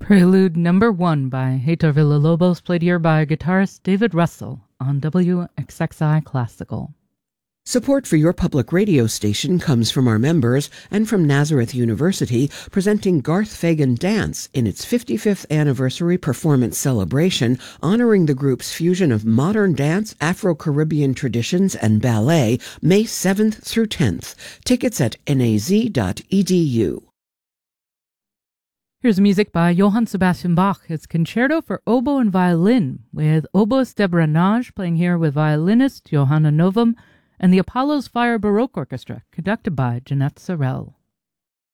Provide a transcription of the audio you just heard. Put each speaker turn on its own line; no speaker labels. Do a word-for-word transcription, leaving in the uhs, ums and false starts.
Prelude number one by Heitor Villa-Lobos, played here by guitarist David Russell on W X X I Classical.
Support for your public radio station comes from our members and from Nazareth University, presenting Garth Fagan Dance in its fifty-fifth anniversary performance celebration, honoring the group's fusion of modern dance, Afro-Caribbean traditions, and ballet, May seventh through tenth. Tickets at N A Z dot E D U.
Here's music by Johann Sebastian Bach. It's Concerto for Oboe and Violin, with oboist Deborah Nage playing here with violinist Johanna Novum, and the Apollo's Fire Baroque Orchestra, conducted by Jeanette Sorel.